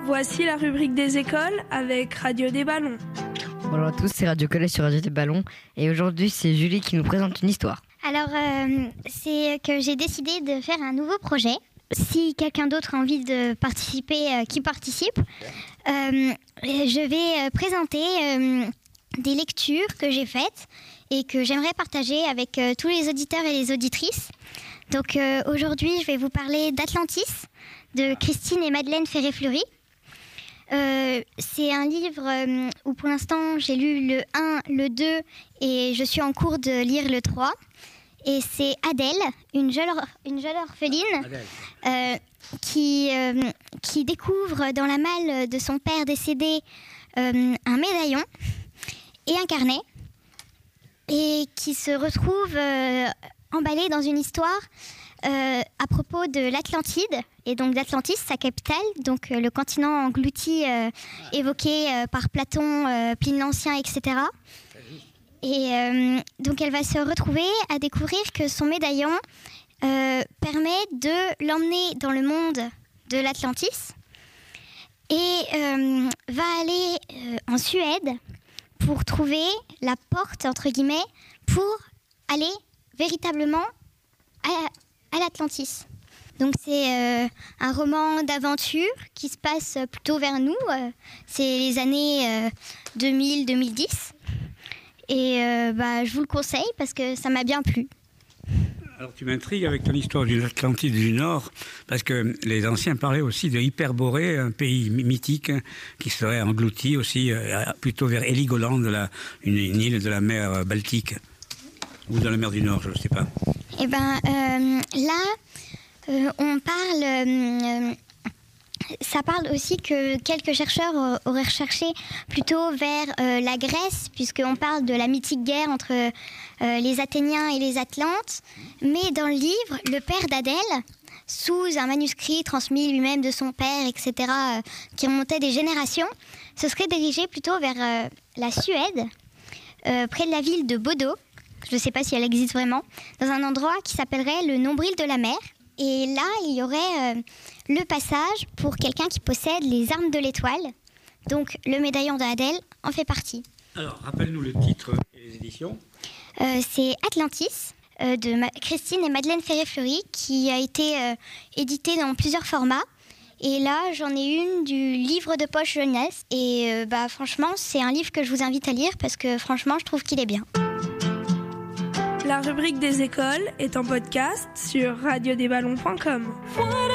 Voici la rubrique des écoles avec Radio des Ballons. Bonjour à tous, c'est Radio Collège sur Radio des Ballons et aujourd'hui c'est Julie qui nous présente une histoire. Alors c'est que j'ai décidé de faire un nouveau projet. Si quelqu'un d'autre a envie de participer, qui participe, je vais présenter des lectures que j'ai faites et que j'aimerais partager avec tous les auditeurs et les auditrices. Donc aujourd'hui je vais vous parler d'Atlantis de Christine et Madeleine Ferré-Fleury. C'est un livre où pour l'instant j'ai lu le 1, le 2 et je suis en cours de lire le 3. Et c'est Adèle, une jeune orpheline qui découvre dans la malle de son père décédé un médaillon et un carnet et qui se retrouve emballée dans une histoire à propos de l'Atlantide et donc d'Atlantis, sa capitale, donc le continent englouti évoqué par Platon, Pline l'Ancien, etc. Et donc elle va se retrouver à découvrir que son médaillon permet de l'emmener dans le monde de l'Atlantis et va aller en Suède pour trouver la porte, entre guillemets, pour aller véritablement à l'Atlantis. Donc c'est un roman d'aventure qui se passe plutôt vers nous, c'est les années 2000-2010. Et je vous le conseille parce que ça m'a bien plu. Alors tu m'intrigues avec ton histoire d'une Atlantide du Nord, parce que les anciens parlaient aussi de Hyperborée, un pays mythique qui serait englouti aussi plutôt vers Heligoland, une île de la mer Baltique, ou de la mer du Nord, je ne sais pas. Et on parle... Ça parle aussi que quelques chercheurs auraient recherché plutôt vers la Grèce, puisqu'on parle de la mythique guerre entre les Athéniens et les Atlantes. Mais dans le livre, le père d'Adèle, sous un manuscrit transmis lui-même de son père, etc., qui remontait des générations, se serait dirigé plutôt vers la Suède, près de la ville de Bodo. Je ne sais pas si elle existe vraiment, dans un endroit qui s'appellerait le nombril de la mer. Et là, il y aurait le passage pour quelqu'un qui possède les armes de l'étoile. Donc, le médaillon d'Adèle en fait partie. Alors, rappelle-nous le titre et les éditions. C'est Atlantis, de Christine et Madeleine Ferré-Fleury, qui a été édité dans plusieurs formats. Et là, j'en ai une du livre de poche jeunesse. Et franchement, c'est un livre que je vous invite à lire parce que franchement, je trouve qu'il est bien. La rubrique des écoles est en podcast sur radiodesballons.com.